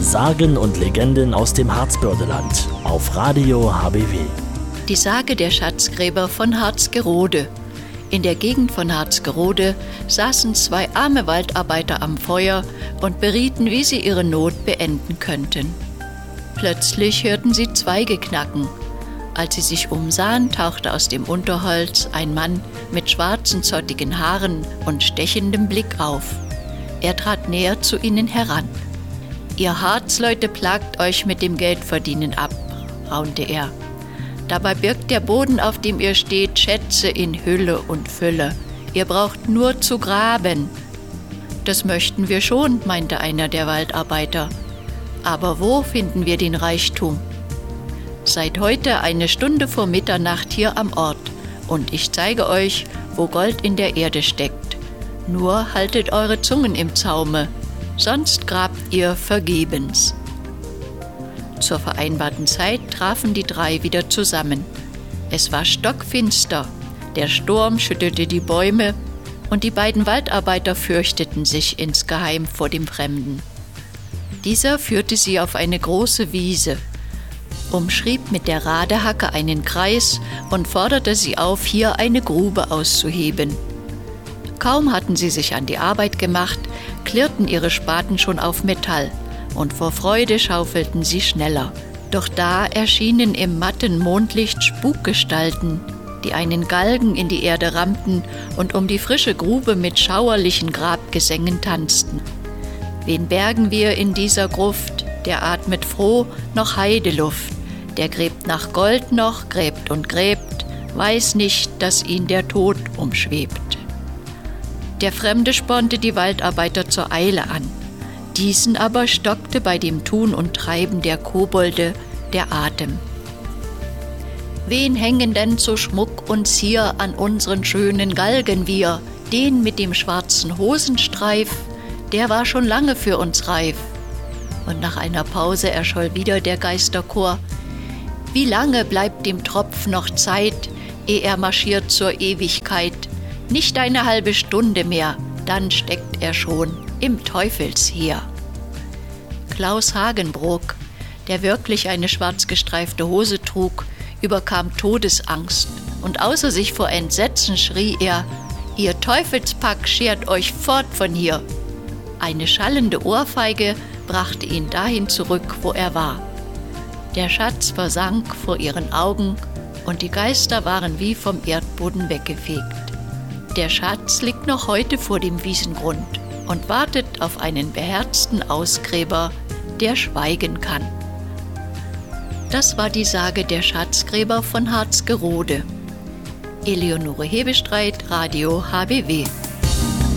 Sagen und Legenden aus dem Harzbördeland auf Radio HBW. Die Sage der Schatzgräber von Harzgerode. In der Gegend von Harzgerode saßen 2 arme Waldarbeiter am Feuer und berieten, wie sie ihre Not beenden könnten. Plötzlich hörten sie Zweige knacken. Als sie sich umsahen, tauchte aus dem Unterholz ein Mann mit schwarzen, zottigen Haaren und stechendem Blick auf. Er trat näher zu ihnen heran. »Ihr Harzleute plagt euch mit dem Geldverdienen ab«, raunte er. »Dabei birgt der Boden, auf dem ihr steht, Schätze in Hülle und Fülle. Ihr braucht nur zu graben.« »Das möchten wir schon«, meinte einer der Waldarbeiter. »Aber wo finden wir den Reichtum?« »Seid heute 1 Stunde vor Mitternacht hier am Ort, und ich zeige euch, wo Gold in der Erde steckt. Nur haltet eure Zungen im Zaume, sonst grabt ihr vergebens.« Zur vereinbarten Zeit trafen die 3 wieder zusammen. Es war stockfinster, der Sturm schüttelte die Bäume und die beiden Waldarbeiter fürchteten sich insgeheim vor dem Fremden. Dieser führte sie auf eine große Wiese, umschrieb mit der Radehacke einen Kreis und forderte sie auf, hier eine Grube auszuheben. Kaum hatten sie sich an die Arbeit gemacht, klirrten ihre Spaten schon auf Metall, und vor Freude schaufelten sie schneller. Doch da erschienen im matten Mondlicht Spukgestalten, die einen Galgen in die Erde rammten und um die frische Grube mit schauerlichen Grabgesängen tanzten. »Wen bergen wir in dieser Gruft? Der atmet froh noch Heideluft. Der gräbt nach Gold noch, gräbt und gräbt, weiß nicht, dass ihn der Tod umschwebt.« Der Fremde spornte die Waldarbeiter zur Eile an. Diesen aber stockte bei dem Tun und Treiben der Kobolde der Atem. »Wen hängen denn zu Schmuck und Zier an unseren schönen Galgen wir? Den mit dem schwarzen Hosenstreif, der war schon lange für uns reif.« Und nach einer Pause erscholl wieder der Geisterchor. »Wie lange bleibt dem Tropf noch Zeit, ehe er marschiert zur Ewigkeit? Nicht eine halbe Stunde mehr, dann steckt er schon im Teufelsheer.« Klaus Hagenbrock, der wirklich eine schwarz gestreifte Hose trug, überkam Todesangst, und außer sich vor Entsetzen schrie er: »Ihr Teufelspack, schert euch fort von hier!« Eine schallende Ohrfeige brachte ihn dahin zurück, wo er war. Der Schatz versank vor ihren Augen, und die Geister waren wie vom Erdboden weggefegt. Der Schatz liegt noch heute vor dem Wiesengrund und wartet auf einen beherzten Ausgräber, der schweigen kann. Das war die Sage der Schatzgräber von Harzgerode. Eleonore Hebestreit, Radio HBW.